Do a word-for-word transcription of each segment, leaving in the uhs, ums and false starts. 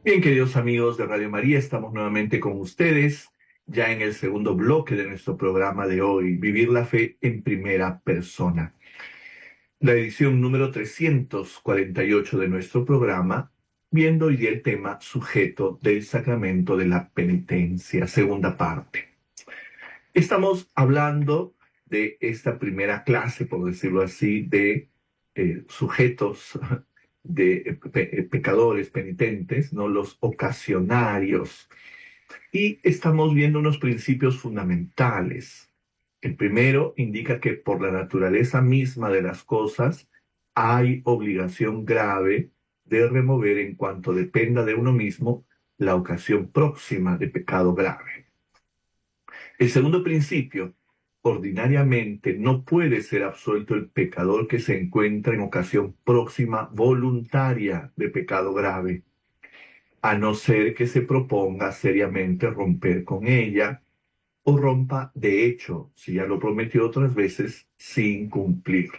Bien, queridos amigos de Radio María, estamos nuevamente con ustedes, ya en el segundo bloque de nuestro programa de hoy, Vivir la Fe en Primera Persona. La edición número trescientos cuarenta y ocho de nuestro programa, viendo hoy día el tema sujeto del sacramento de la penitencia, segunda parte. Estamos hablando de esta primera clase, por decirlo así, de eh, sujetos de pe pecadores penitentes, ¿no? Los ocasionarios. Y estamos viendo unos principios fundamentales. El primero indica que por la naturaleza misma de las cosas hay obligación grave de remover en cuanto dependa de uno mismo la ocasión próxima de pecado grave. El segundo principio, ordinariamente no puede ser absuelto el pecador que se encuentra en ocasión próxima voluntaria de pecado grave, a no ser que se proponga seriamente romper con ella o rompa de hecho, si ya lo prometió otras veces, sin cumplirlo.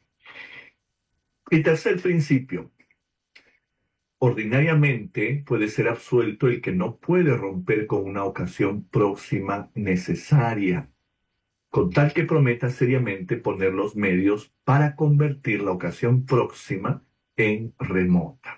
El tercer principio, ordinariamente puede ser absuelto el que no puede romper con una ocasión próxima necesaria, con tal que prometa seriamente poner los medios para convertir la ocasión próxima en remota.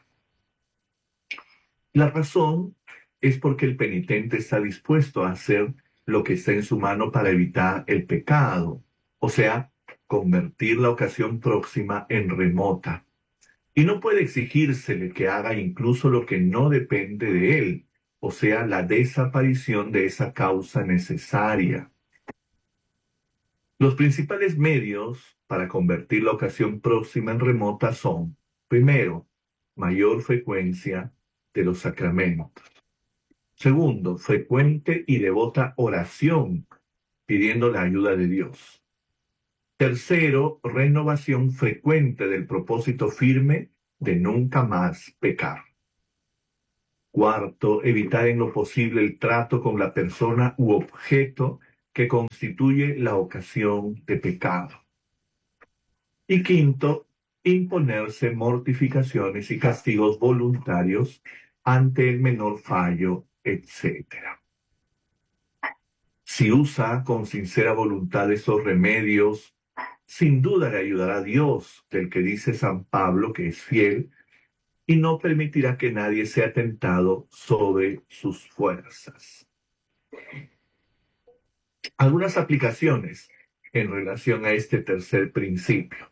La razón es porque el penitente está dispuesto a hacer lo que está en su mano para evitar el pecado, o sea, convertir la ocasión próxima en remota. Y no puede exigírsele que haga incluso lo que no depende de él, o sea, la desaparición de esa causa necesaria. Los principales medios para convertir la ocasión próxima en remota son, primero, mayor frecuencia de los sacramentos. Segundo, frecuente y devota oración, pidiendo la ayuda de Dios. Tercero, renovación frecuente del propósito firme de nunca más pecar. Cuarto, evitar en lo posible el trato con la persona u objeto que constituye la ocasión de pecado. Y quinto, imponerse mortificaciones y castigos voluntarios ante el menor fallo, etcétera. Si usa con sincera voluntad esos remedios, sin duda le ayudará a Dios, del que dice San Pablo que es fiel, y no permitirá que nadie sea tentado sobre sus fuerzas. Algunas aplicaciones en relación a este tercer principio.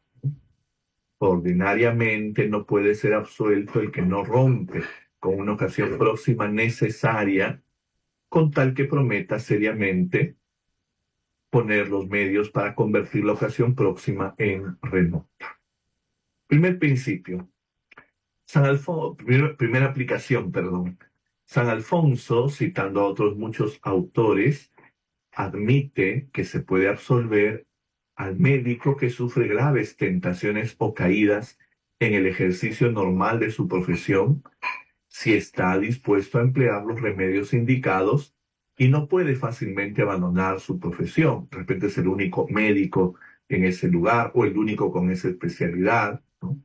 Ordinariamente no puede ser absuelto el que no rompe con una ocasión próxima necesaria, con tal que prometa seriamente poner los medios para convertir la ocasión próxima en remota. Primer principio. San Alfonso, primer, primera aplicación, perdón. San Alfonso, citando a otros muchos autores, admite que se puede absolver al médico que sufre graves tentaciones o caídas en el ejercicio normal de su profesión, si está dispuesto a emplear los remedios indicados y no puede fácilmente abandonar su profesión. De repente es el único médico en ese lugar o el único con esa especialidad, ¿no?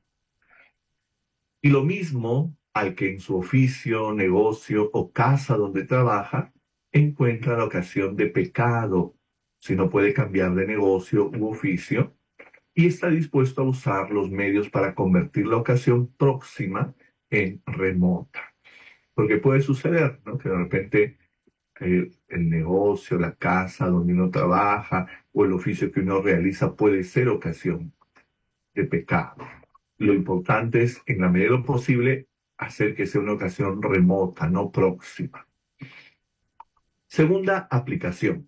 Y lo mismo al que en su oficio, negocio o casa donde trabaja encuentra la ocasión de pecado, si no puede cambiar de negocio u oficio, y está dispuesto a usar los medios para convertir la ocasión próxima en remota. Porque puede suceder, ¿no? Que de repente eh, el negocio, la casa donde uno trabaja o el oficio que uno realiza puede ser ocasión de pecado. Lo importante es, en la medida de lo posible, hacer que sea una ocasión remota, no próxima. Segunda aplicación.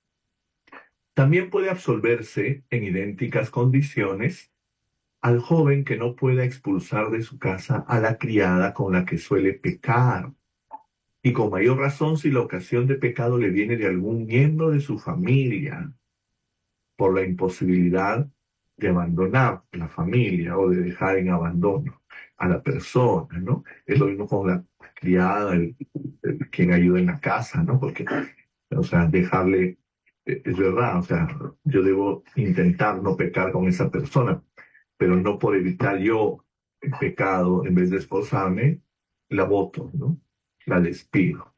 También puede absolverse en idénticas condiciones al joven que no pueda expulsar de su casa a la criada con la que suele pecar, y con mayor razón si la ocasión de pecado le viene de algún miembro de su familia, por la imposibilidad de abandonar la familia o de dejar en abandono a la persona, ¿no? Es lo mismo con la criada, el, el, quien ayuda en la casa, ¿no? Porque, o sea, dejarle, es verdad, o sea, yo debo intentar no pecar con esa persona, pero no por evitar yo el pecado, en vez de esforzarme, la voto, ¿no? la despido.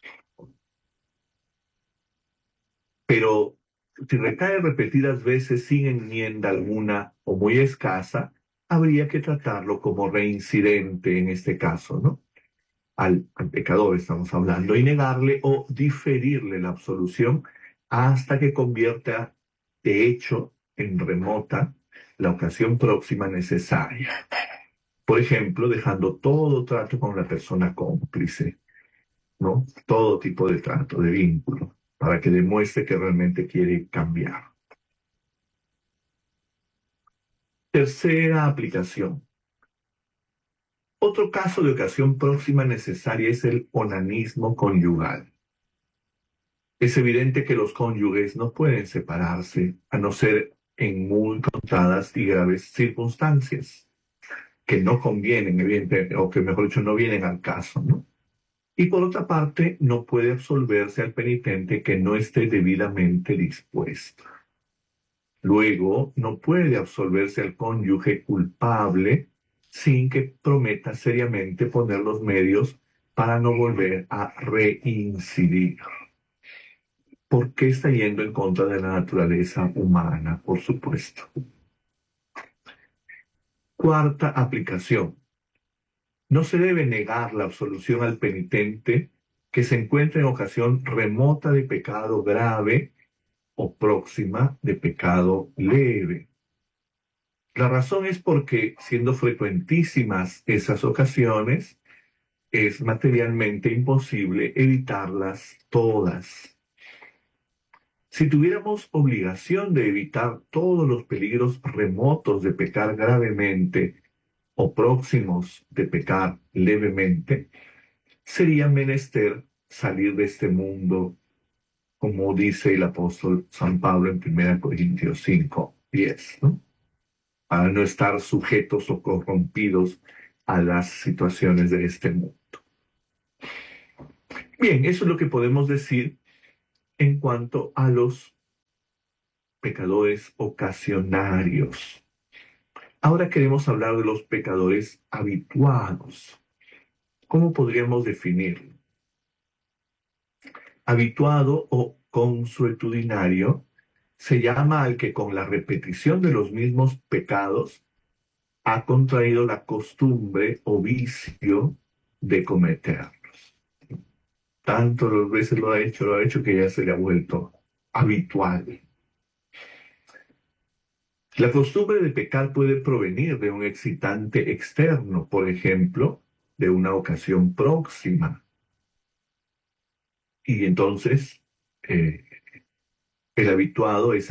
Pero si recae repetidas veces sin enmienda alguna o muy escasa, habría que tratarlo como reincidente en este caso, ¿no? Al, al pecador estamos hablando, y negarle o diferirle la absolución hasta que convierta de hecho en remota la ocasión próxima necesaria. Por ejemplo, dejando todo trato con la persona cómplice, ¿no? Todo tipo de trato, de vínculo, para que demuestre que realmente quiere cambiar. Tercera aplicación. Otro caso de ocasión próxima necesaria es el onanismo conyugal. Es evidente que los cónyuges no pueden separarse, a no ser en muy contadas y graves circunstancias, que no convienen, evidentemente, o que mejor dicho, no vienen al caso, ¿no? Y por otra parte, no puede absolverse al penitente que no esté debidamente dispuesto. Luego, no puede absolverse al cónyuge culpable sin que prometa seriamente poner los medios para no volver a reincidir. ¿Por qué está yendo en contra de la naturaleza humana? Por supuesto. Cuarta aplicación. No se debe negar la absolución al penitente que se encuentra en ocasión remota de pecado grave o próxima de pecado leve. La razón es porque, siendo frecuentísimas esas ocasiones, es materialmente imposible evitarlas todas. Si tuviéramos obligación de evitar todos los peligros remotos de pecar gravemente o próximos de pecar levemente, sería menester salir de este mundo, como dice el apóstol San Pablo en primera Corintios cinco, diez, ¿no? Para no estar sujetos o corrompidos a las situaciones de este mundo. Bien, eso es lo que podemos decir en cuanto a los pecadores ocasionarios. Ahora queremos hablar de los pecadores habituados. ¿Cómo podríamos definirlo? Habituado o consuetudinario se llama al que con la repetición de los mismos pecados ha contraído la costumbre o vicio de cometerlos. Tanto las veces lo ha hecho, lo ha hecho que ya se le ha vuelto habitual. La costumbre de pecar puede provenir de un excitante externo, por ejemplo, de una ocasión próxima. Y entonces, eh, el habituado es